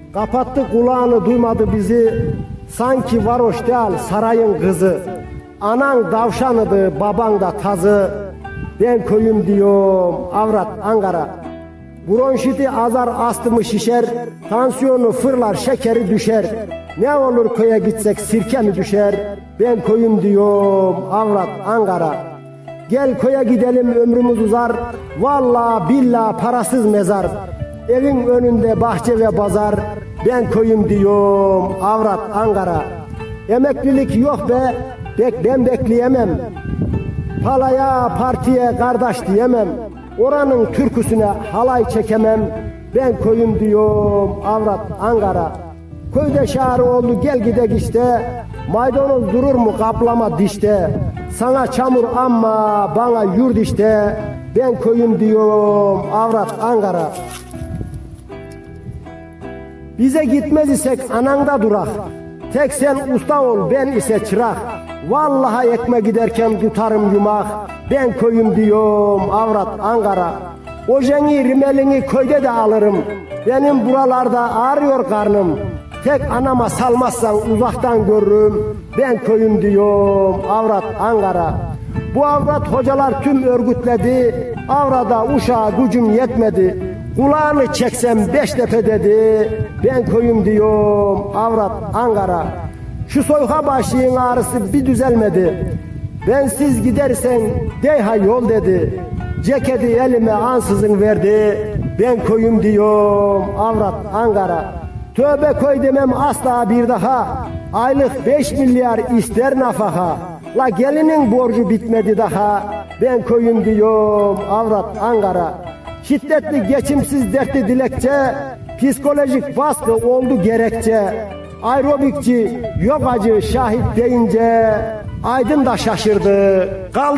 Kapattı kulağını, duymadı bizi. Sanki varoş değil sarayın kızı. Anan davşanıdı, baban da tazı. Ben köyüm diyorum, avrat Ankara. Bronşiti azar, astımı şişer. Tansiyonu fırlar, şekeri düşer. Ne olur köye gitsek sirke mi düşer? Ben köyüm diyorum, avrat Ankara. Gel köye gidelim, ömrümüz uzar. Vallahi billahi parasız mezar. Evin önünde bahçe ve pazar. Ben köyüm diyorum, avrat Ankara. Emeklilik yok be, ben bekleyemem. Palaya partiye kardeş diyemem. Oranın türküsüne halay çekemem. Ben köyüm diyorum, avrat Ankara. Köyde şahı oldu, gel gidek işte. Maydanoz durur mu kaplama dişte. Sana çamur ama bana yurt işte. Ben köyüm diyorum, avrat Ankara. Bize gitmez isek ananda durak. Tek sen usta ol, ben ise çırak. Vallahi ekme giderken tutarım yumak. Ben köyüm diyorum, avrat Ankara. Ojeni rimelini köyde de alırım. Benim buralarda ağrıyor karnım. Tek anama salmazsan uzaktan görürüm. Ben köyüm diyorum, avrat Ankara. Bu avrat hocalar tüm örgütledi. Avrada uşağa gücüm yetmedi. Kulağını çeksem Beştepe dedi. Ben köyüm diyorum, avrat Ankara. Şu soyka başlığın ağrısı bir düzelmedi. Bensiz gidersen deyha yol dedi. Ceketi elime ansızın verdi. Ben köyüm diyorum, avrat Ankara. Tövbe köy demem asla bir daha. Aylık 5 milyar ister nafaka. La gelinin borcu bitmedi daha. Ben köyüm diyorum, avrat Ankara. Şiddetli, geçimsiz, dertli dilekçe. Psikolojik baskı oldu gerekçe. Aerobikçi, yogacı şahit deyince Aydın da şaşırdı. Kaldı